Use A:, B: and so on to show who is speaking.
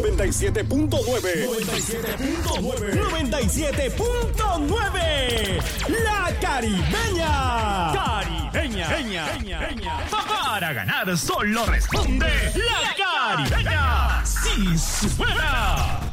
A: 97.9. 97.9. La Caribeña.
B: Para ganar solo responde La Caribeña. ¡Sí, suena!